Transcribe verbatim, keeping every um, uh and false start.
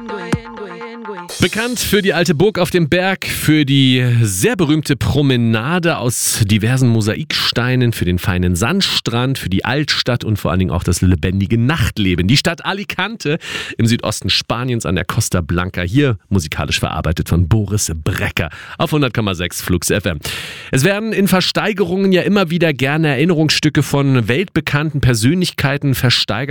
Bekannt für die alte Burg auf dem Berg, für die sehr berühmte Promenade aus diversen Mosaiksteinen, für den feinen Sandstrand, für die Altstadt und vor allen Dingen auch das lebendige Nachtleben. Die Stadt Alicante im Südosten Spaniens an der Costa Blanca, hier musikalisch verarbeitet von Boris Brecker auf hundert Komma sechs Flux F M. Es werden in Versteigerungen ja immer wieder gerne Erinnerungsstücke von weltbekannten Persönlichkeiten versteigert.